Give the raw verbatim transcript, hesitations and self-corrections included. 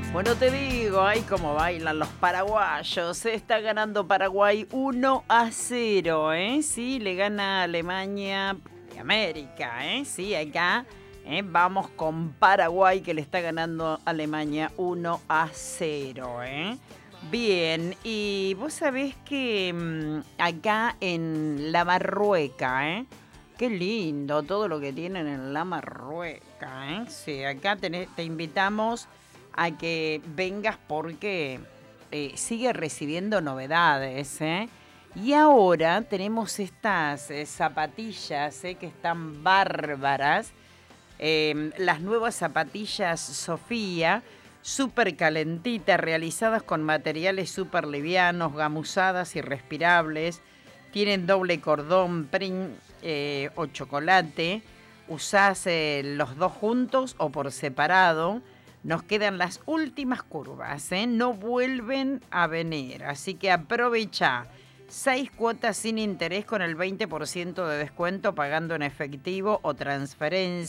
Bueno, te digo, ay, cómo bailan los paraguayos. Se está ganando Paraguay uno a cero, ¿eh? Sí, le gana Alemania de América, ¿eh? Sí, acá ¿eh? Vamos con Paraguay que le está ganando Alemania uno a cero, ¿eh? Bien, y vos sabés que mmm, acá en La Marrueca, ¿eh? Qué lindo todo lo que tienen en La Marrueca, ¿eh? Sí, acá te, te invitamos a que vengas porque eh, sigue recibiendo novedades, ¿eh? Y ahora tenemos estas eh, zapatillas eh, que están bárbaras, eh, las nuevas zapatillas Sofía, súper calentitas, realizadas con materiales súper livianos, gamuzadas y respirables, tienen doble cordón, print eh, o chocolate, usás eh, los dos juntos o por separado. Nos quedan las últimas curvas, ¿eh? No vuelven a venir, así que aprovecha. Seis cuotas sin interés con el veinte por ciento de descuento pagando en efectivo o transferencia.